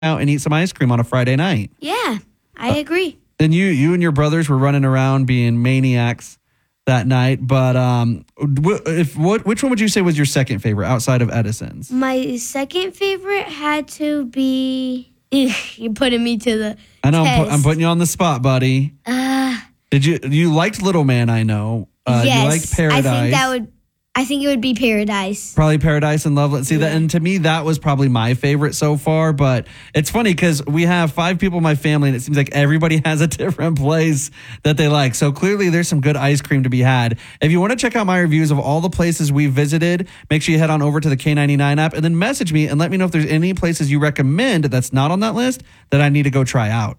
out and eat some ice cream on a Friday night. Yeah, I agree. And you and your brothers were running around being maniacs that night. But which one would you say was your second favorite outside of Edison's? My second favorite had to be... You're putting me to the I know, test. I'm putting you on the spot, buddy. Did you liked Little Man, I know. Yes. You liked Paradise. I think it would be Paradise. Probably Paradise and Loveland. See that, and to me, that was probably my favorite so far. But it's funny because we have 5 people in my family, and it seems like everybody has a different place that they like. So clearly, there's some good ice cream to be had. If you want to check out my reviews of all the places we visited, make sure you head on over to the K99 app and then message me and let me know if there's any places you recommend that's not on that list that I need to go try out.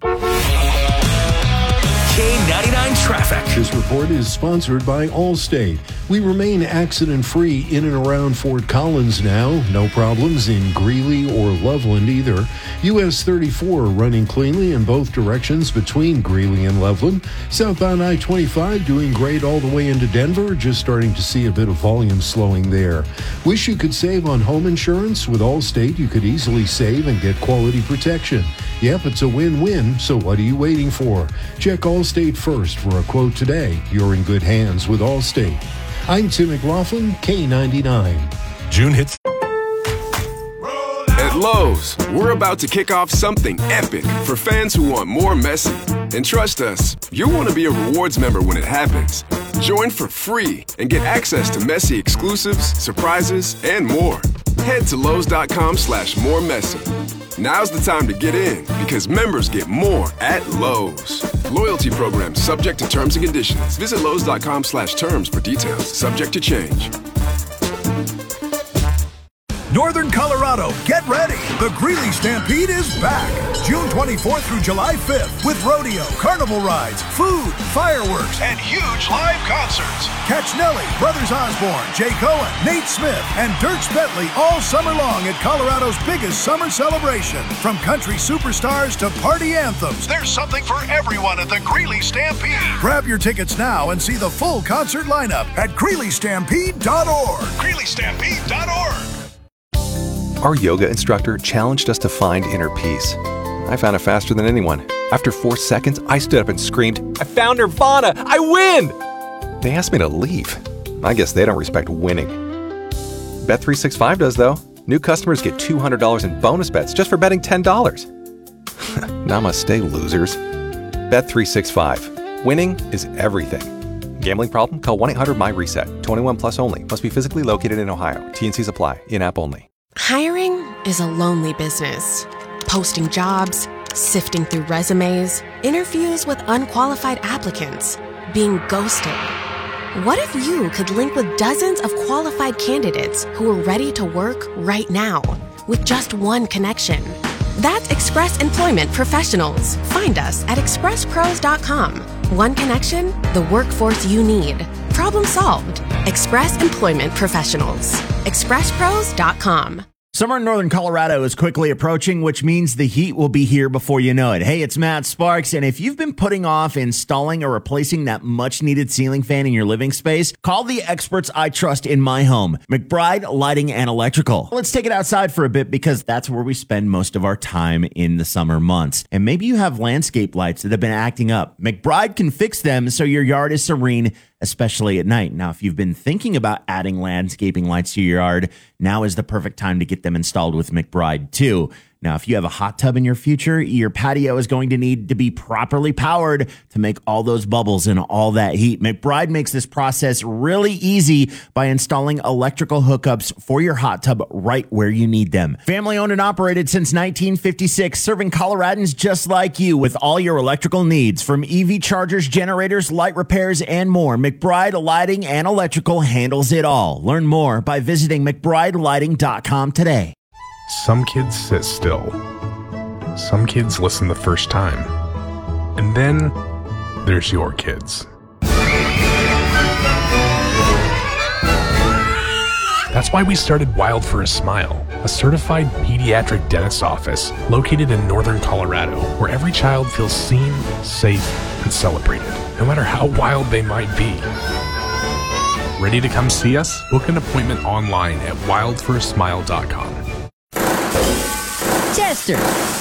K99 Traffic. This report is sponsored by Allstate. We remain accident-free in and around Fort Collins now. No problems in Greeley or Loveland either. US 34 running cleanly in both directions between Greeley and Loveland. Southbound I-25 doing great all the way into Denver. Just starting to see a bit of volume slowing there. Wish you could save on home insurance? With Allstate, you could easily save and get quality protection. Yep, it's a win-win, so what are you waiting for? Check Allstate first for a quote today. You're in good hands with Allstate. I'm Tim McLaughlin, K99. June hits. At Lowe's, we're about to kick off something epic for fans who want more Messi. And trust us, you'll want to be a rewards member when it happens. Join for free and get access to Messi exclusives, surprises, and more. Head to Lowe's.com/more Messi. Now's the time to get in because members get more at Lowe's. Loyalty program subject to terms and conditions. Visit Lowe's.com/terms for details. Subject to change. Northern Colorado, get ready. The Greeley Stampede is back. June 24th through July 5th with rodeo, carnival rides, food, fireworks, and huge live concerts. Catch Nelly, Brothers Osborne, Jay Cohen, Nate Smith, and Dierks Bentley all summer long at Colorado's biggest summer celebration. From country superstars to party anthems, there's something for everyone at the Greeley Stampede. Grab your tickets now and see the full concert lineup at GreeleyStampede.org. GreeleyStampede.org. Our yoga instructor challenged us to find inner peace. I found it faster than anyone. After 4 seconds, I stood up and screamed, "I found Nirvana! I win!" They asked me to leave. I guess they don't respect winning. Bet365 does, though. New customers get $200 in bonus bets just for betting $10. Namaste, losers. Bet365. Winning is everything. Gambling problem? Call 1-800-MY-RESET. 21 plus only. Must be physically located in Ohio. T&Cs apply. In-app only. Hiring is a lonely business. Posting jobs, sifting through resumes, interviews with unqualified applicants, being ghosted. What if you could link with dozens of qualified candidates who are ready to work right now with just one connection? That's Express Employment Professionals. Find us at expresspros.com. One connection, the workforce you need. Problem solved. Express Employment Professionals. expresspros.com. Summer in Northern Colorado is quickly approaching, which means the heat will be here before you know it. Hey, it's Matt Sparks, and if you've been putting off installing or replacing that much-needed ceiling fan in your living space, call the experts I trust in my home, McBride Lighting and Electrical. Let's take it outside for a bit because that's where we spend most of our time in the summer months. And maybe you have landscape lights that have been acting up. McBride can fix them so your yard is serene, especially at night. Now, if you've been thinking about adding landscaping lights to your yard, now is the perfect time to get them installed with McBride too. Now, if you have a hot tub in your future, your patio is going to need to be properly powered to make all those bubbles and all that heat. McBride makes this process really easy by installing electrical hookups for your hot tub right where you need them. Family owned and operated since 1956, serving Coloradans just like you with all your electrical needs. From EV chargers, generators, light repairs, and more, McBride Lighting and Electrical handles it all. Learn more by visiting McBrideLighting.com today. Some kids sit still. Some kids listen the first time. And then there's your kids. That's why we started Wild for a Smile, a certified pediatric dentist's office located in Northern Colorado, where every child feels seen, safe, and celebrated, no matter how wild they might be. Ready to come see us? Book an appointment online at wildforasmile.com. Chester,